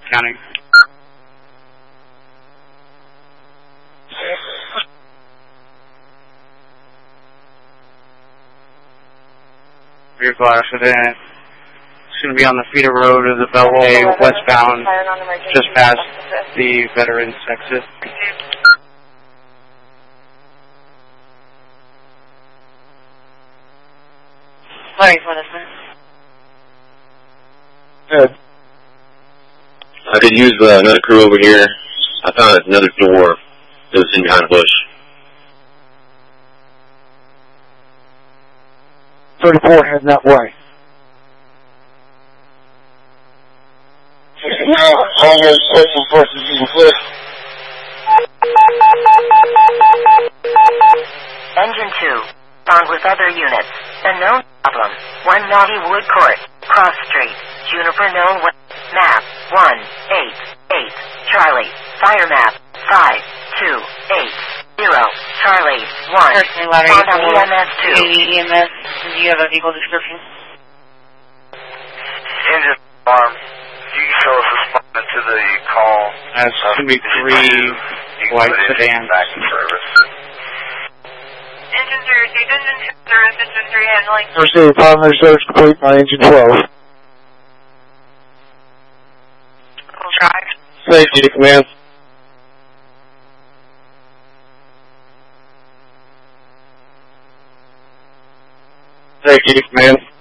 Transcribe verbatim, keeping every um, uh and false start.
Counting. Vehicle accident. It's going to be on the feeder road of the Beltway westbound, just past the Veterans exit. Larry, what is it? Good. I could use uh, another crew over here. I found another door that was in behind a bush. thirty-four heading that way. Almost special forces using cliff. Engine two, found with other units. A known problem. One Naughty Wood Court, Cross Street, Juniper known what? Map, one, eight, eight, Charlie, fire map, five, two, eight, zero, Charlie, one, Personally, ladder found on E M S two. E M S, do you have a vehicle description? Engine alarm. You can show us responding to the call. That's going to be three white sedans. Back in service. Engine three received, engine two service, engine three handling. Received, primary service complete by engine twelve. Drive. Safety to command. Safety to command.